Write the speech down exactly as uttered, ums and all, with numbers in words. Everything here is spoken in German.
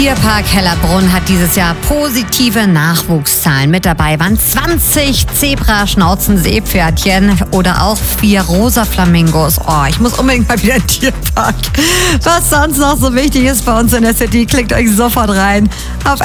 Tierpark Hellerbrunn hat dieses Jahr positive Nachwuchszahlen. Mit dabei waren zwanzig Zebraschnauzen-Seepferdchen oder auch vier rosa Flamingos. Oh, ich muss unbedingt mal wieder in den Tierpark. Was sonst noch so wichtig ist bei uns in der City, klickt euch sofort rein auf